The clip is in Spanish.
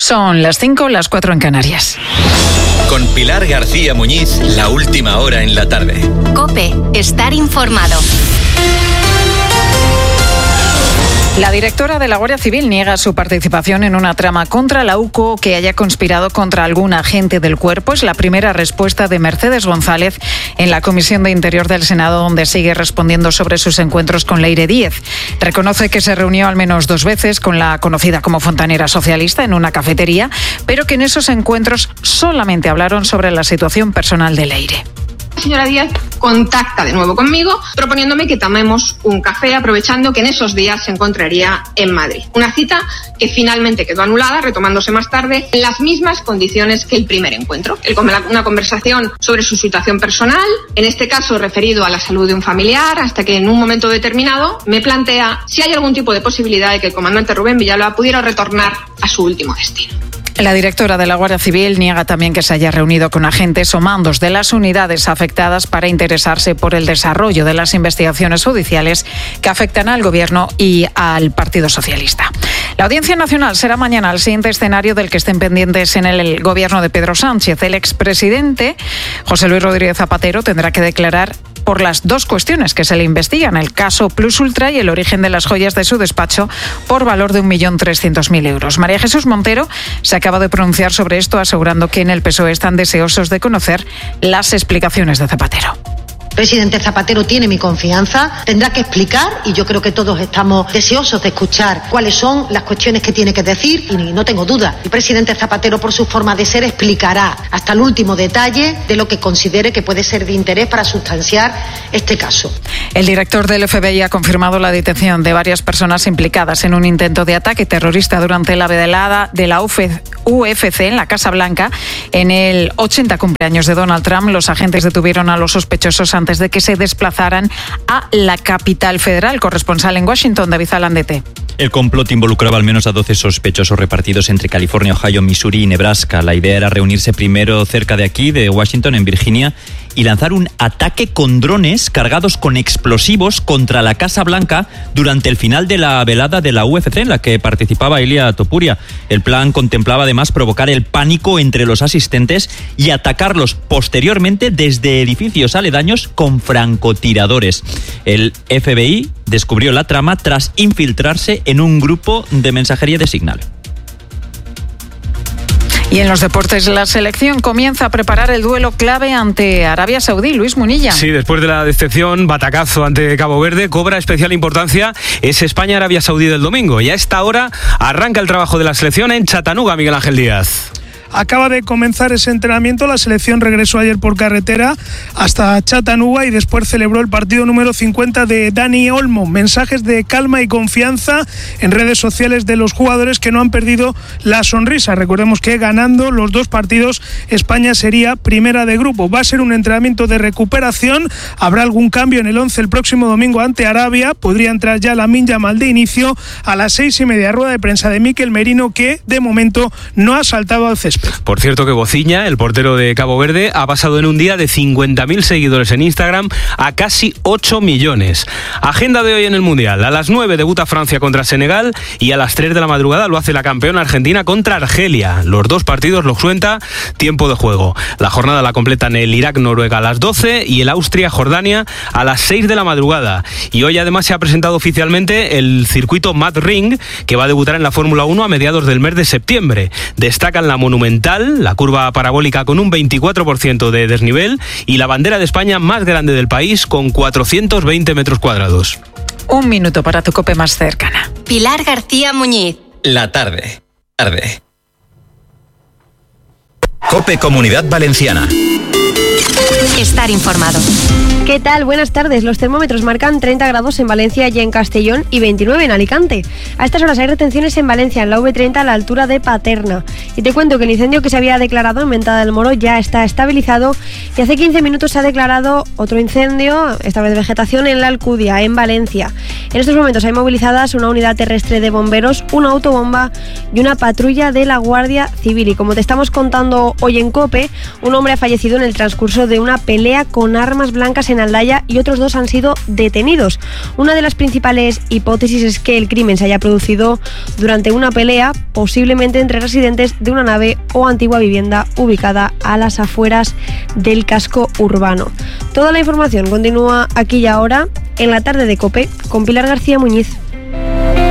Son las 5, las 4 en Canarias. Con Pilar García Muñiz, la última hora en la tarde. COPE, estar informado. La directora de la Guardia Civil niega su participación en una trama contra la UCO que haya conspirado contra algún agente del cuerpo. Es la primera respuesta de Mercedes González en la Comisión de Interior del Senado, donde sigue respondiendo sobre sus encuentros con Leire Díez. Reconoce que se reunió al menos 2 veces con la conocida como fontanera socialista en una cafetería, pero que en esos encuentros solamente hablaron sobre la situación personal de Leire. La señora Díaz contacta de nuevo conmigo proponiéndome que tomemos un café, aprovechando que en esos días se encontraría en Madrid. Una cita que finalmente quedó anulada, retomándose más tarde en las mismas condiciones que el primer encuentro. Una conversación sobre su situación personal, en este caso referido a la salud de un familiar, hasta que en un momento determinado me plantea si hay algún tipo de posibilidad de que el comandante Rubén Villalba pudiera retornar a su último destino. La directora de la Guardia Civil niega también que se haya reunido con agentes o mandos de las unidades afectadas para interesarse por el desarrollo de las investigaciones judiciales que afectan al Gobierno y al Partido Socialista. La Audiencia Nacional será mañana el siguiente escenario del que estén pendientes en el Gobierno de Pedro Sánchez. El expresidente José Luis Rodríguez Zapatero tendrá que declarar por las 2 cuestiones que se le investigan, el caso Plus Ultra y el origen de las joyas de su despacho por valor de 1.300.000 euros. María Jesús Montero se acaba de pronunciar sobre esto, asegurando que en el PSOE están deseosos de conocer las explicaciones de Zapatero. El presidente Zapatero tiene mi confianza, tendrá que explicar, y yo creo que todos estamos deseosos de escuchar cuáles son las cuestiones que tiene que decir, y no tengo duda, el presidente Zapatero, por su forma de ser, explicará hasta el último detalle de lo que considere que puede ser de interés para sustanciar este caso. El director del FBI ha confirmado la detención de varias personas implicadas en un intento de ataque terrorista durante la velada de la UFC en la Casa Blanca. En el 80 cumpleaños de Donald Trump, los agentes detuvieron a los sospechosos antes de que se desplazaran a la capital federal. Corresponsal en Washington, David Alandete. El complot involucraba al menos a 12 sospechosos repartidos entre California, Ohio, Missouri y Nebraska. La idea era reunirse primero cerca de aquí, de Washington, en Virginia, y lanzar un ataque con drones cargados con explosivos contra la Casa Blanca durante el final de la velada de la UFC en la que participaba Ilia Topuria. El plan contemplaba además provocar el pánico entre los asistentes y atacarlos posteriormente desde edificios aledaños con francotiradores. El FBI descubrió la trama tras infiltrarse en un grupo de mensajería de Signal. Y en los deportes, la selección comienza a preparar el duelo clave ante Arabia Saudí. Luis Munilla. Sí, después de la decepción, batacazo ante Cabo Verde, cobra especial importancia ese España-Arabia Saudí del domingo. Y a esta hora arranca el trabajo de la selección en Chattanooga, Miguel Ángel Díaz. Acaba de comenzar ese entrenamiento, la selección regresó ayer por carretera hasta Chattanooga y después celebró el partido número 50 de Dani Olmo. Mensajes de calma y confianza en redes sociales de los jugadores que no han perdido la sonrisa. Recordemos que ganando los 2 partidos, España sería primera de grupo. Va a ser un entrenamiento de recuperación, habrá algún cambio en el 11 el próximo domingo ante Arabia. Podría entrar ya Lamine Yamal de inicio a las 6:30, rueda de prensa de Mikel Merino, que de momento no ha saltado al césped. Por cierto que Bociña, el portero de Cabo Verde, ha pasado en un día de 50.000 seguidores en Instagram a casi 8 millones. Agenda de hoy en el Mundial. A las 9 debuta Francia contra Senegal y a las 3 de la madrugada lo hace la campeona Argentina contra Argelia. Los 2 partidos los cuenta tiempo de juego. La jornada la completan el Irak-Noruega a las 12 y el Austria-Jordania a las 6 de la madrugada. Y hoy además se ha presentado oficialmente el circuito Mad Ring, que va a debutar en la Fórmula 1 a mediados del mes de septiembre. Destacan la Monumental, la curva parabólica con un 24% de desnivel y la bandera de España más grande del país con 420 metros cuadrados. 1 minuto para tu COPE más cercana. Pilar García Muñiz. La tarde. COPE Comunidad Valenciana. Estar informado. ¿Qué tal? Buenas tardes. Los termómetros marcan 30 grados en Valencia y en Castellón y 29 en Alicante. A estas horas hay retenciones en Valencia, en la V30 a la altura de Paterna. Y te cuento que el incendio que se había declarado en Venta del Moro ya está estabilizado y hace 15 minutos se ha declarado otro incendio, esta vez de vegetación, en la Alcudia, en Valencia. En estos momentos hay movilizadas una unidad terrestre de bomberos, una autobomba y una patrulla de la Guardia Civil. Y como te estamos contando hoy en COPE, un hombre ha fallecido en el transcurso de una pelea con armas blancas en Aldaya y otros 2 han sido detenidos. Una de las principales hipótesis es que el crimen se haya producido durante una pelea, posiblemente entre residentes de una nave o antigua vivienda ubicada a las afueras del casco urbano. Toda la información continúa aquí y ahora en la tarde de COPE con Pilar García Muñiz.